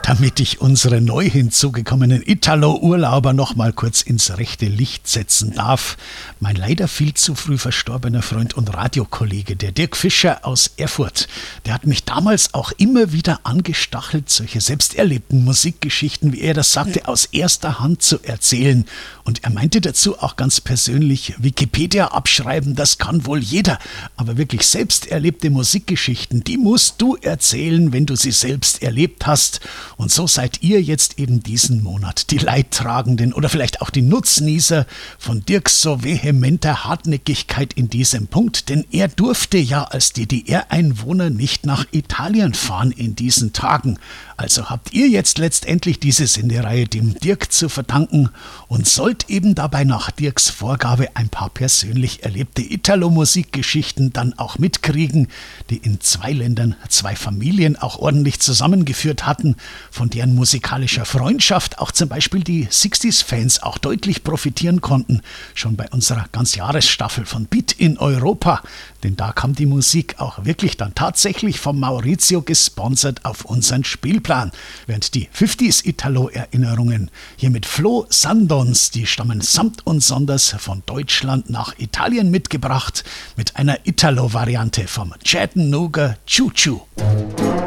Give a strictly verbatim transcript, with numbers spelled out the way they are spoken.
damit ich unsere neu hinzugekommenen Italo-Urlauber noch mal kurz ins rechte Licht setzen darf. Mein leider viel zu früh verstorbener Freund und Radiokollege, der Dirk Fischer aus Erfurt, der hat mich damals auch immer wieder angestachelt, solche selbst erlebten Musikgeschichten, wie er das sagte, aus erster Hand zu erzählen. Und er meinte dazu auch ganz persönlich, Wikipedia abschreiben, das kann wohl jeder. Aber wirklich selbst erlebte Musikgeschichten, die musst du erzählen, wenn du sie selbst erlebt hast. Und so seid ihr jetzt eben diesen Monat die Leidtragenden oder vielleicht auch die Nutznießer von Dirks so vehementer Hartnäckigkeit in diesem Punkt. Denn er durfte ja als D D R-Einwohner nicht nach Italien fahren in diesen Tagen. Also habt ihr jetzt letztendlich diese Sendereihe dem Dirk zu verdanken und sollt eben dabei nach Dirks Vorgabe ein paar persönlich erlebte Italo-Musikgeschichten dann auch mitkriegen, die in zwei Ländern zwei Familien auch ordentlich zusammengeführt hatten, von deren musikalischer Freundschaft auch zum Beispiel die sechziger-Fans auch deutlich profitieren konnten, schon bei unserer Ganzjahresstaffel von Beat in Europa. Denn da kam die Musik auch wirklich dann tatsächlich vom Maurizio gesponsert auf unseren Spielplan. Während die fünfziger-Italo-Erinnerungen hier mit Flo Sandons, die stammen samt und sonders von Deutschland nach Italien mitgebracht, mit einer Italo-Variante vom Chattanooga Choo Choo.